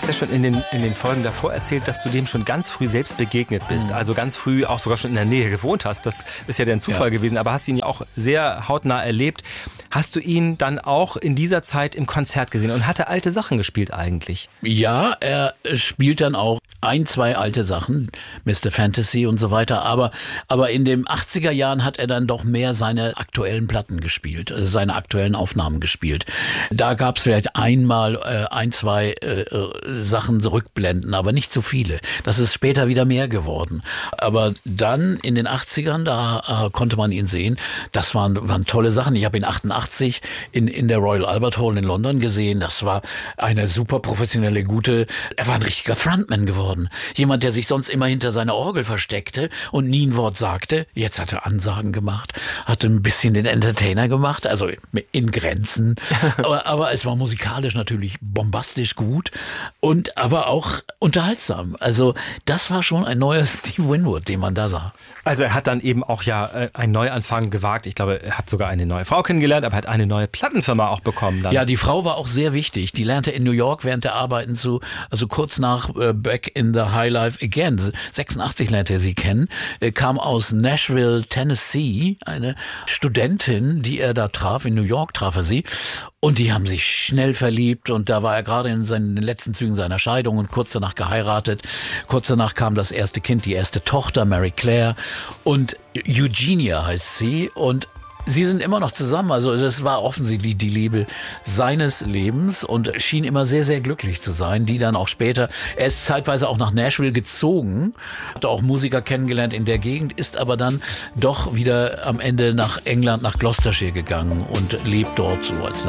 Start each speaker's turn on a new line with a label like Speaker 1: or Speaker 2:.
Speaker 1: hast ja schon in den Folgen davor erzählt, dass du dem schon ganz früh selbst begegnet bist. Also ganz früh auch sogar schon in der Nähe gewohnt hast. Das ist ja ein Zufall gewesen, aber hast ihn ja auch sehr hautnah erlebt. Hast du ihn dann auch in dieser Zeit im Konzert gesehen und hat er alte Sachen gespielt eigentlich?
Speaker 2: Ja, er spielt dann auch ein, zwei alte Sachen, Mr. Fantasy und so weiter, aber in den 80er Jahren hat er dann doch mehr seine aktuellen Platten gespielt, also seine aktuellen Aufnahmen gespielt. Da gab es vielleicht einmal ein, zwei Sachen rückblenden, aber nicht so viele. Das ist später wieder mehr geworden. Aber dann in den 80ern, da konnte man ihn sehen, das waren tolle Sachen. Ich habe ihn 88 in der Royal Albert Hall in London gesehen. Das war eine super professionelle, er war ein richtiger Frontman geworden. Jemand, der sich sonst immer hinter seiner Orgel versteckte und nie ein Wort sagte. Jetzt hat er Ansagen gemacht, hat ein bisschen den Entertainer gemacht, also in Grenzen. aber es war musikalisch natürlich bombastisch gut und aber auch unterhaltsam. Also das war schon ein neuer Steve Winwood, den man da sah.
Speaker 1: Also er hat dann eben auch einen Neuanfang gewagt. Ich glaube, er hat sogar eine neue Frau kennengelernt, aber er hat eine neue Plattenfirma auch bekommen dann.
Speaker 2: Ja, die Frau war auch sehr wichtig. Die lernte in New York während der Arbeiten also kurz nach Back in the High Life Again. 86 lernte er sie kennen. Kam aus Nashville, Tennessee. Eine Studentin, die er da traf. In New York traf er sie. Und die haben sich schnell verliebt und da war er gerade in den letzten Zügen seiner Scheidung und kurz danach geheiratet. Kurz danach kam das erste Kind, die erste Tochter, Mary Claire. Und Eugenia heißt sie und sie sind immer noch zusammen, also das war offensichtlich die Liebe seines Lebens und schien immer sehr, sehr glücklich zu sein, die dann auch später, er ist zeitweise auch nach Nashville gezogen, hat auch Musiker kennengelernt in der Gegend, ist aber dann doch wieder am Ende nach England, nach Gloucestershire gegangen und lebt dort so als